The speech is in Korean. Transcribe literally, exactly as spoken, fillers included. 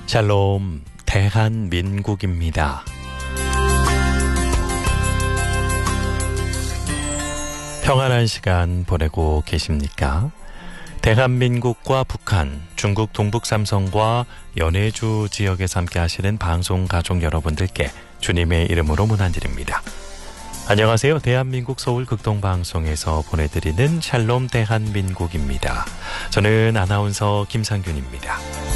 샬롬, 대한민국입니다. 평안한 시간 보내고 계십니까? 대한민국과 북한, 중국 동북 삼성과 연해주 지역에서 함께 하시는 방송 가족 여러분들께 주님의 이름으로 문안드립니다. 안녕하세요. 대한민국 서울 극동방송에서 보내드리는 샬롬 대한민국입니다. 저는 아나운서 김상균입니다.